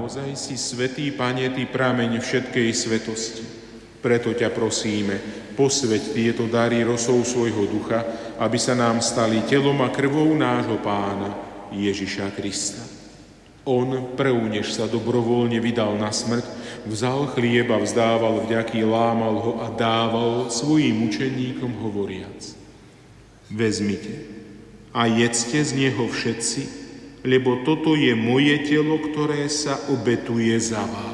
naozaj si svätý, Pane, Ty prameň všetkej svetosti. Preto ťa prosíme, posväť tieto dary rosou svojho ducha, aby sa nám stali telom a krvou nášho Pána Ježiša Krista. On, prv než sa dobrovoľne vydal na smrť, vzal chlieb a vzdával vďaky, lámal ho a dával svojim učeníkom hovoriac: Vezmite a jedzte z neho všetci, lebo toto je moje telo, ktoré sa obetuje za vás.